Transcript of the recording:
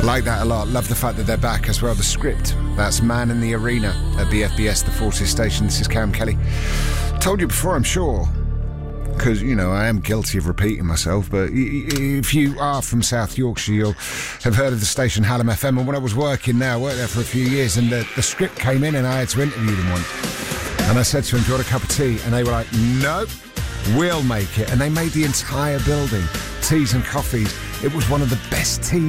Like that a lot. Love the fact that they're back as well. The Script. That's Man in the Arena at BFBS, the Forces station. This is Cam Kelly. Told you before, I'm sure, because, you know, I am guilty of repeating myself, but if you are from South Yorkshire, you'll have heard of the station Hallam FM. And when I was working there, I worked there for a few years, and the Script came in and I had to interview them once. And I said to them, do you want a cup of tea? And they were like, no, we'll make it. And they made the entire building teas and coffees. It was one of the best teas